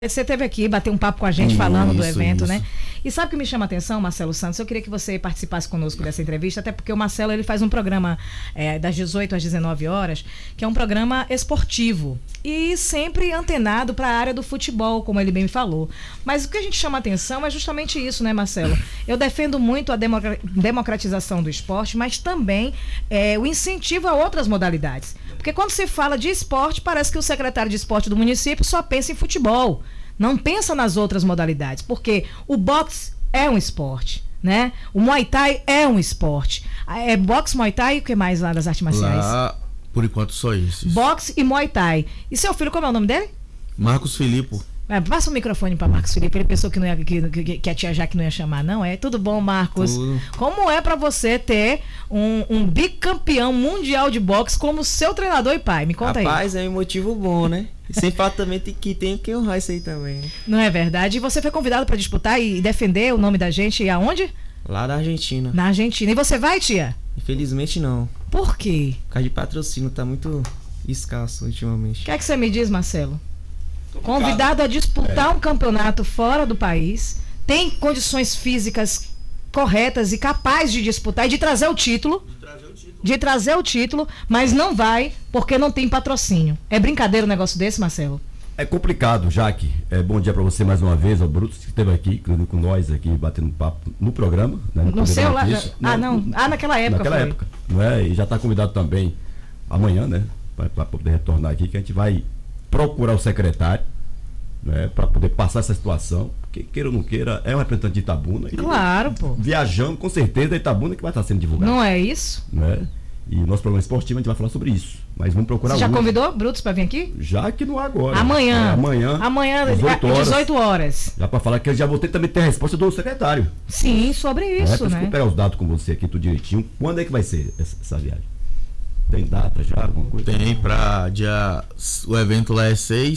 Você esteve aqui, bateu um papo com a gente falando do evento, isso. né? E sabe o que me chama a atenção, Marcelo Santos? Eu queria que você participasse conosco dessa entrevista, até porque o Marcelo ele faz um programa das 18 às 19 horas, que é um programa esportivo e sempre antenado para a área do futebol, como ele bem me falou. Mas o que a gente chama a atenção é justamente isso, né, Marcelo? Eu defendo muito a democratização do esporte, mas também o incentivo a outras modalidades. Porque quando se fala de esporte, parece que o secretário de esporte do município só pensa em futebol. Não pensa nas outras modalidades, porque o boxe é um esporte, né? O Muay Thai é um esporte. É boxe, Muay Thai e o que mais lá das artes marciais? Lá, por enquanto, só esses. Boxe e Muay Thai. E seu filho, como é o nome dele? Marcos Filipe. Passa o microfone para Marcos Felipe. Ele pensou que, não ia, que a tia Jaque não ia chamar, não é? Tudo bom, Marcos? Tudo. Como é para você ter um bicampeão mundial de boxe como seu treinador e pai? Me conta aí. Rapaz, é um motivo bom, né? Sem fato também tem que honrar isso aí também, né? Não é verdade? E você foi convidado para disputar e defender o nome da gente aonde? Lá da Argentina. Na Argentina. E você vai, tia? Infelizmente não. Por quê? Por causa de patrocínio, tá muito escasso ultimamente. O que é que você me diz, Marcelo? Convidado a disputar um campeonato fora do país, tem condições físicas corretas e capaz de disputar e de trazer o título. De trazer o título, mas não vai porque não tem patrocínio. É brincadeira um negócio desse, Marcelo? É complicado, Jaque. Bom dia para você mais uma vez, ao Brutus, que esteve aqui com nós, aqui batendo papo no programa. Né, no seu lá? Naquela época. Naquela foi. época. Não é? E já está convidado também amanhã, né? Para poder retornar aqui, que a gente vai procurar o secretário, né, para poder passar essa situação, porque queira ou não queira, é um representante de Itabuna. Claro, pô. Viajando, com certeza, Itabuna que vai estar sendo divulgado. Não é isso? Né? E o nosso programa esportivo a gente vai falar sobre isso. Mas vamos procurar. Você já convidou Brutus para vir aqui? Já que não agora. Amanhã. Amanhã, às 18 horas. Já para falar que eu já vou ter também ter a resposta do secretário. Sim, sobre isso, né? Vou pegar os dados com você aqui, tudo direitinho. Quando é que vai ser essa viagem? Tem data já? Alguma coisa? Tem pra dia. O evento lá é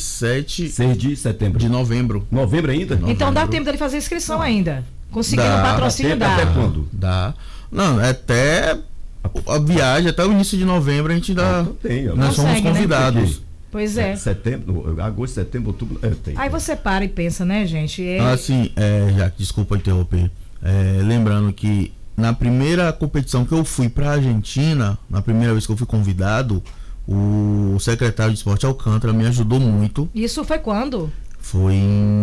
6 de setembro. de novembro. Novembro ainda? Então dá tempo dele fazer inscrição ainda. Conseguindo o patrocínio dá. Até quando? Dá. Não, até a viagem, até o início de novembro a gente dá. Nós somos convidados. Né? Pois é. Setembro, agosto, setembro, outubro. Tem. Aí você para e pensa, né, gente? Assim, já, desculpa interromper. Lembrando que na primeira competição que eu fui pra Argentina, na primeira vez que eu fui convidado, o secretário de esporte Alcântara me ajudou muito. Isso foi quando? Foi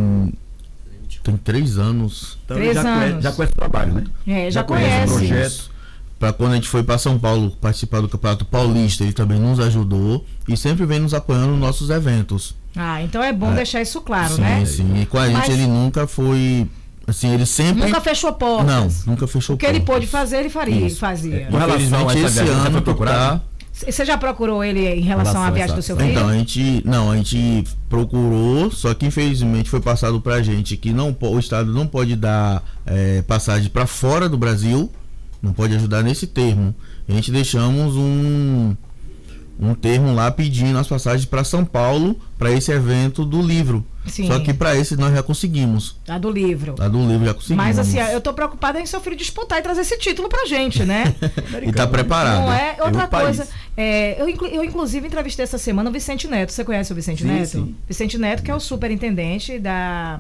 tem 3 anos. Então, 3 anos. Já conhece o trabalho, né? Já conhece. O projeto. Para quando a gente foi para São Paulo participar do Campeonato Paulista, ele também nos ajudou e sempre vem nos apoiando nos nossos eventos. Então é bom deixar isso claro, sim, né? Sim, e com a gente ele nunca foi. Assim, ele sempre. Nunca fechou portas. Não, nunca fechou portas. O que ele pôde fazer, ele fazia. Com relação a esse ano procurar. Você já procurou ele em relação à viagem do seu filho? Então, a gente procurou, só que infelizmente foi passado pra gente que o Estado não pode dar passagem para fora do Brasil, não pode ajudar nesse termo. A gente deixamos um termo lá pedindo as passagens para São Paulo para esse evento do livro. Sim. Só que para esse nós já conseguimos. A do livro. A do livro já conseguimos. Mas assim, eu tô preocupada em seu filho disputar e trazer esse título pra gente, né? E tá preparado. Não é outra coisa. Eu inclusive entrevistei essa semana o Vicente Neto. Você conhece o Vicente Neto? Sim. Vicente Neto, que é o superintendente da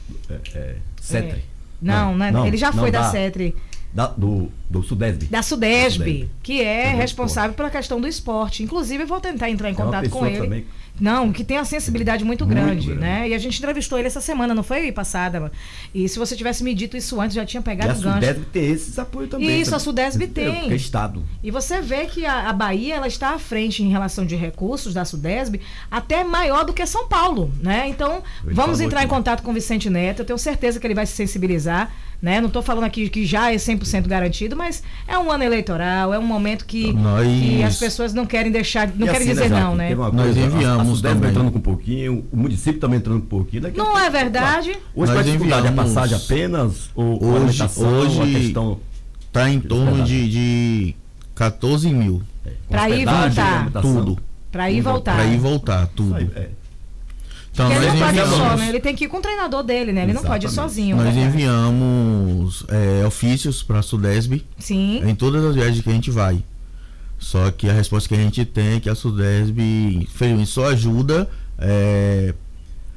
CETRE. Não, ele já foi da CETRE. Do Sudesb. Da Sudesb, que é responsável pela questão do esporte. Inclusive, eu vou tentar entrar em contato com ele. Também. Não, que tem uma sensibilidade muito grande, né? E a gente entrevistou ele essa semana, não foi passada? E se você tivesse me dito isso antes, já tinha pegado o gancho. A Sudesb tem esses apoios também. Isso, a Sudesb tem. Porque é Estado. E você vê que a Bahia, ela está à frente em relação de recursos da Sudesb, até maior do que São Paulo, né? Então, vamos entrar em contato com o Vicente Neto. Eu tenho certeza que ele vai se sensibilizar, né? Não estou falando aqui que já é 100% garantido, mas é um ano eleitoral, é um momento que as pessoas não querem deixar, não querem dizer não, né? Nós enviamos a Sudesb entrando com um pouquinho, o município também entrando com um pouquinho. Não é verdade? Hoje vai dificuldade a passagem apenas? Ou hoje a questão está em torno de 14 mil. Para ir e voltar. Tudo. Para ir e voltar. Para ir e voltar, tudo. Então, ele não pode ir só, né? Ele tem que ir com o treinador dele, né? Ele não pode ir sozinho. Nós enviamos ofícios para a Sudesb. Sim. Em todas as viagens que a gente vai. Só que a resposta que a gente tem é que a Sudesb, infelizmente, só ajuda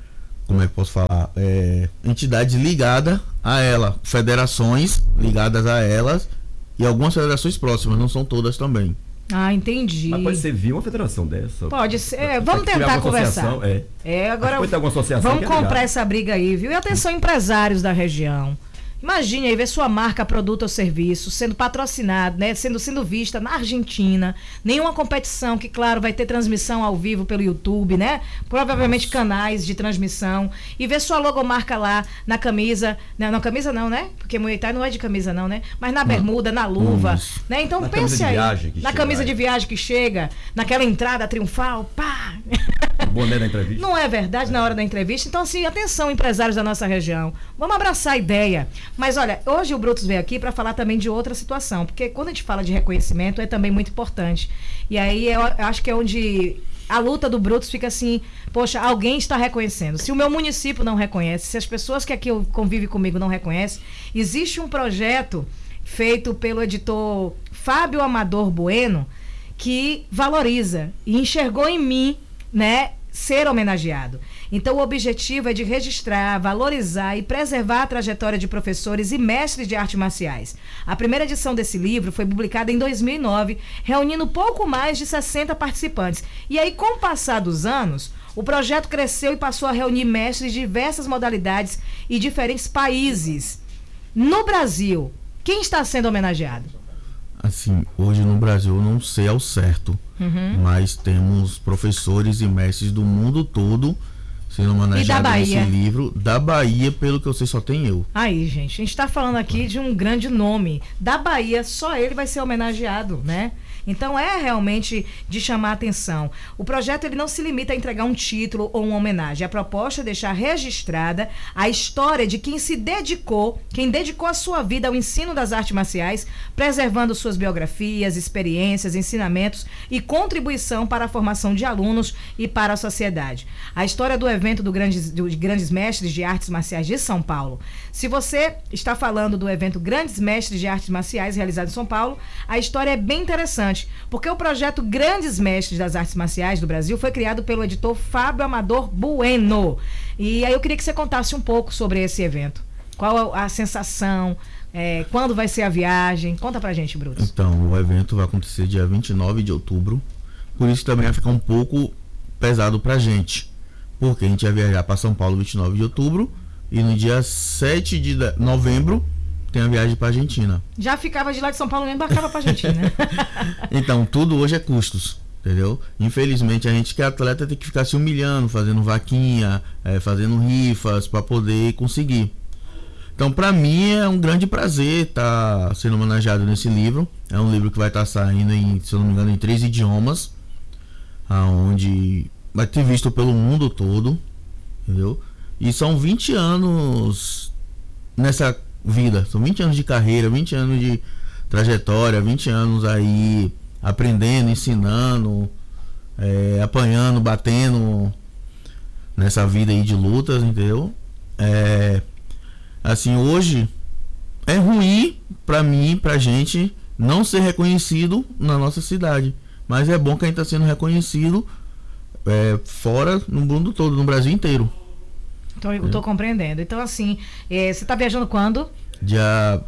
como é que posso falar? Entidades ligadas a ela, federações ligadas a elas e algumas federações próximas, não são todas também. Ah, entendi. Mas pode ser via uma federação dessa. Pode ser. Vamos tentar conversar. Agora pode ter alguma associação. Vamos comprar essa briga aí, viu? E atenção, empresários da região. Imagine aí ver sua marca, produto ou serviço sendo patrocinado, né? Sendo vista na Argentina. Nenhuma competição que, claro, vai ter transmissão ao vivo pelo YouTube, né? Provavelmente canais de transmissão. E ver sua logomarca lá na camisa. Não, camisa não, né? Porque Muay Thai não é de camisa não, né? Mas na bermuda, na luva, né? Então pense aí. Na camisa de viagem que chega, naquela entrada triunfal, pá! O boné da entrevista. Não é verdade na hora da entrevista? Então, assim, atenção, empresários da nossa região. Vamos abraçar a ideia. Mas, olha, hoje o Brutus veio aqui para falar também de outra situação, porque quando a gente fala de reconhecimento é também muito importante. E aí eu acho que é onde a luta do Brutus fica assim, poxa, alguém está reconhecendo. Se o meu município não reconhece, se as pessoas que aqui convivem comigo não reconhecem, existe um projeto feito pelo editor Fábio Amador Bueno que valoriza e enxergou em mim, né, ser homenageado. Então o objetivo é de registrar, valorizar e preservar a trajetória de professores e mestres de artes marciais. A primeira edição desse livro foi publicada em 2009, reunindo pouco mais de 60 participantes. E aí, com o passar dos anos, o projeto cresceu e passou a reunir mestres de diversas modalidades e diferentes países. No Brasil, quem está sendo homenageado? Assim, hoje no Brasil eu não sei ao certo, mas temos professores e mestres do mundo todo sendo homenageados nesse livro. Da Bahia, pelo que eu sei, só tem eu. Aí, gente, a gente está falando aqui de um grande nome. Da Bahia, só ele vai ser homenageado, né? Então é realmente de chamar a atenção. O projeto ele não se limita a entregar um título ou uma homenagem. A proposta é deixar registrada a história de quem dedicou a sua vida ao ensino das artes marciais, preservando suas biografias, experiências, ensinamentos e contribuição para a formação de alunos e para a sociedade. A história do evento de Grandes Mestres de Artes Marciais de São Paulo. Se você está falando do evento Grandes Mestres de Artes Marciais realizado em São Paulo, a história é bem interessante, porque o projeto Grandes Mestres das Artes Marciais do Brasil foi criado pelo editor Fábio Amador Bueno. E aí eu queria que você contasse um pouco sobre esse evento. Qual a sensação? Quando vai ser a viagem? Conta pra gente, Brutus. Então, o evento vai acontecer dia 29 de outubro. Por isso também vai ficar um pouco pesado pra gente, porque a gente vai viajar para São Paulo 29 de outubro e no dia 7 de novembro tem a viagem para Argentina. Já ficava de lá de São Paulo e embarcava para Argentina. Então, tudo hoje é custos, entendeu? Infelizmente, a gente que é atleta tem que ficar se humilhando, fazendo vaquinha, fazendo rifas para poder conseguir. Então, para mim é um grande prazer estar sendo homenageado nesse livro. É um livro que vai estar saindo em, se eu não me engano, em 3 idiomas, aonde vai ter visto pelo mundo todo, entendeu? E são 20 anos nessa vida, são 20 anos de carreira, 20 anos de trajetória, 20 anos aí aprendendo, ensinando, apanhando, batendo nessa vida aí de lutas, entendeu? Assim, hoje é ruim pra mim, pra gente não ser reconhecido na nossa cidade, mas é bom que a gente tá sendo reconhecido fora, no mundo todo, no Brasil inteiro. Então eu tô compreendendo. Então assim, você tá viajando quando? Dia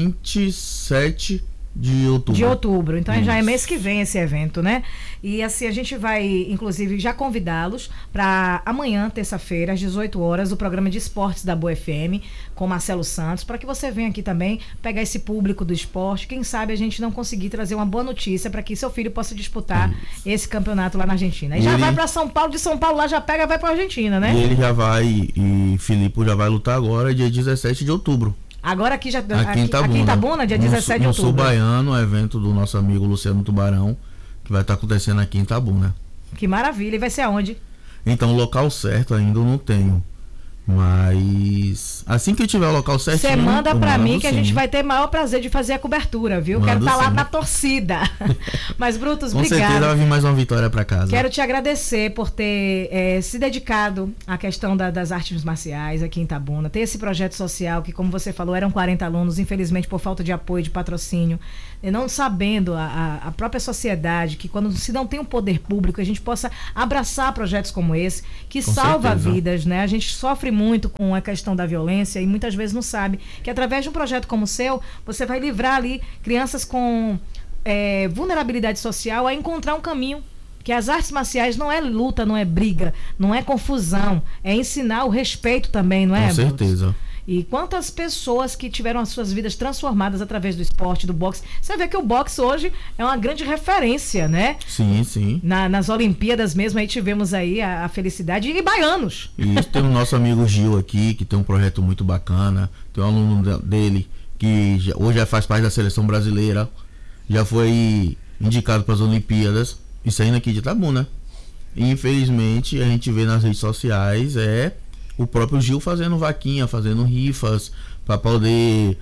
27 de outubro. De outubro. Então já é mês que vem esse evento, né? E assim, a gente vai, inclusive, já convidá-los para amanhã, terça-feira, às 18 horas, o programa de esportes da Boa FM, com Marcelo Santos, para que você venha aqui também pegar esse público do esporte. Quem sabe a gente não conseguir trazer uma boa notícia para que seu filho possa disputar esse campeonato lá na Argentina. E já vai para São Paulo, de São Paulo lá já pega e vai para Argentina, né? E ele já vai, e Filipe já vai lutar agora, dia 17 de outubro. Agora aqui em Itabuna, dia 17 de outubro. No Sul Baiano, evento do nosso amigo Luciano Tubarão, que vai estar acontecendo aqui em Itabuna. Que maravilha, e vai ser aonde? Então, o local certo ainda eu não tenho, Mas assim que eu tiver o local certinho, você manda pra mim que a sim. gente vai ter maior prazer de fazer a cobertura, viu? Mando Quero estar lá sim. na torcida. Mas, Brutus, Com certeza obrigado. vai vir mais uma vitória pra casa. Quero te agradecer por ter se dedicado à questão das artes marciais aqui em Itabuna. Ter esse projeto social que, como você falou, eram 40 alunos, infelizmente por falta de apoio, de patrocínio, e não sabendo a própria sociedade que quando se não tem um poder público, a gente possa abraçar projetos como esse, que Com salva certeza. vidas, né? A gente sofre muito com a questão da violência e muitas vezes não sabe que através de um projeto como o seu, você vai livrar ali crianças com vulnerabilidade social a encontrar um caminho. Que as artes marciais não é luta, não é briga, não é confusão, é ensinar o respeito também, não é? Com certeza. Brutus? E quantas pessoas que tiveram as suas vidas transformadas através do esporte, do boxe. Você vê que o boxe hoje é uma grande referência, né? Sim, sim. Nas Olimpíadas mesmo, aí tivemos aí a felicidade. E baianos. E isso tem o nosso amigo Gil aqui, que tem um projeto muito bacana. Tem um aluno dele que hoje já faz parte da seleção brasileira. Já foi indicado para as Olimpíadas. E saindo aqui de Itabuna. E infelizmente a gente vê nas redes sociais o próprio Gil fazendo vaquinha, fazendo rifas para poder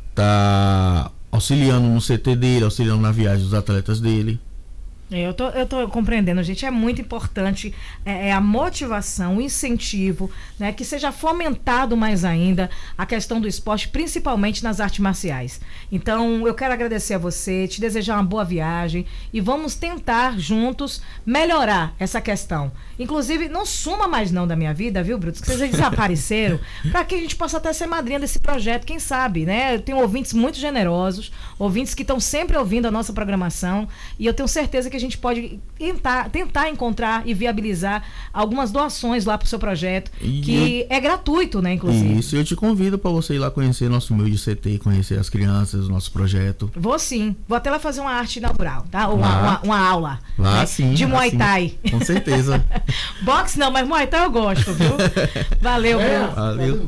tá auxiliando no CT dele, auxiliando na viagem dos atletas dele. Eu tô compreendendo, gente. É muito importante a motivação, o incentivo, né, que seja fomentado mais ainda a questão do esporte, principalmente nas artes marciais. Então, eu quero agradecer a você, te desejar uma boa viagem e vamos tentar juntos melhorar essa questão. Inclusive, não suma mais não da minha vida, viu, Brutus? Que vocês desapareceram, para que a gente possa até ser madrinha desse projeto, quem sabe, né? Eu tenho ouvintes muito generosos, ouvintes que estão sempre ouvindo a nossa programação e eu tenho certeza que a gente pode tentar encontrar e viabilizar algumas doações lá para o seu projeto, que é gratuito, né, inclusive. Isso, eu te convido para você ir lá conhecer nosso humilde CT, conhecer as crianças, nosso projeto. Vou sim, vou até lá fazer uma arte inaugural, tá? Uma aula. Lá né? sim. De lá Muay sim. Thai. Com certeza. Boxe não, mas Muay Thai eu gosto, viu? Valeu, Bruno. Valeu.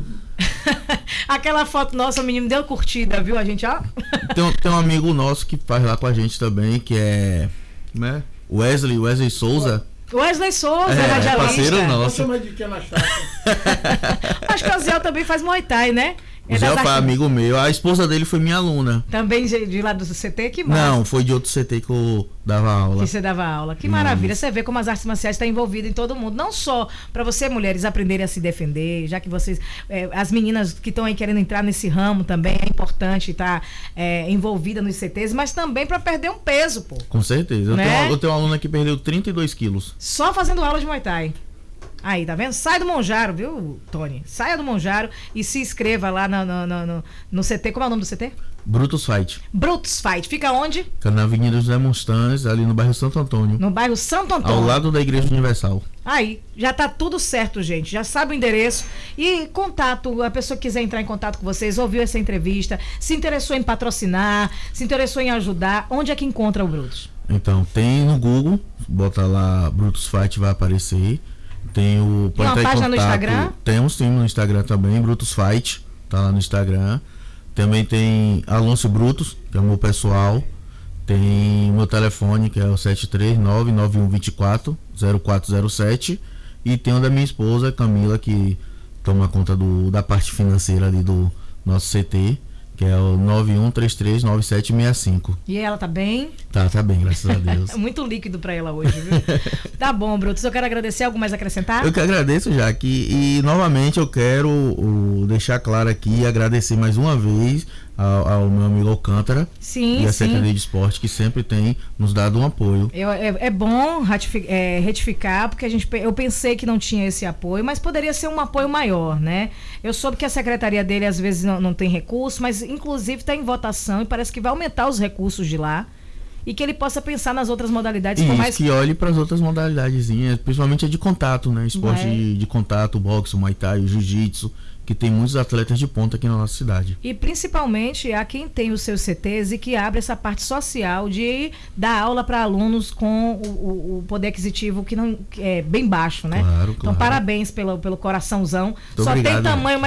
Aquela foto nossa, o menino deu curtida, viu? A gente, ó. Tem um amigo nosso que faz lá com a gente também, que é né? Wesley Souza. Wesley Souza, É, radialista. parceiro nosso. Chama de Tia Anastácia. Acho que o Zé também faz Muay Thai, né? O Zé foi amigo meu. A esposa dele foi minha aluna. Também de lá do CT, que massa. Não, foi de outro CT que eu dava aula. Que você dava aula. Que maravilha. Você vê como as artes marciais estão envolvidas em todo mundo. Não só para você, mulheres, aprenderem a se defender, já que vocês... as meninas que estão aí querendo entrar nesse ramo também, é importante estar envolvida nos CTs, mas também para perder um peso, pô. Com certeza. Né? Eu tenho uma aluna que perdeu 32 quilos. Só fazendo aula de Muay Thai. Aí, tá vendo? Sai do Monjaro, viu, Tony? Saia do Monjaro e se inscreva lá no CT. Como é o nome do CT? Brutus Fight. Brutus Fight. Fica onde? Fica na Avenida José Monstanhas, ali no bairro Santo Antônio. No bairro Santo Antônio. Ao lado da Igreja Universal. Aí, já tá tudo certo, gente. Já sabe o endereço. E contato, a pessoa que quiser entrar em contato com vocês, ouviu essa entrevista, se interessou em patrocinar, se interessou em ajudar, onde é que encontra o Brutus? Então, tem no Google, bota lá Brutus Fight, vai aparecer. Tem o... Tem uma página no Instagram? Temos sim no Instagram também, Brutus Fight, tá lá no Instagram. Também tem Alonso Brutus, que é o meu pessoal. Tem o meu telefone, que é o 739-9124-0407. E tem o da minha esposa, Camila, que toma conta da parte financeira ali do nosso CT, que é o 91339765. E ela tá bem? Tá bem, graças a Deus. É muito líquido pra ela hoje, viu? Tá bom, Brutus. Eu quero agradecer. Algo mais a acrescentar? Eu que agradeço, Jaque. E novamente eu quero deixar claro aqui e agradecer mais uma vez ao meu amigo Alcântara Sim, e a sim. Secretaria de Esporte, que sempre tem nos dado um apoio. É bom retificar, porque eu pensei que não tinha esse apoio, mas poderia ser um apoio maior, né? Eu soube que a secretaria dele às vezes não tem recurso, mas inclusive está em votação e parece que vai aumentar os recursos de lá. E que ele possa pensar nas outras modalidades com mais... que olhe para as outras modalidades, principalmente a de contato, né? Esporte Vai. de contato, boxe, o Muay Thai, o Jiu-Jitsu, que tem muitos atletas de ponta aqui na nossa cidade. E principalmente a quem tem os seus CTs e que abre essa parte social de dar aula para alunos com o poder aquisitivo que é bem baixo, né? Claro, Então, claro. parabéns pelo coraçãozão. Muito Só obrigado, tem tamanho, mas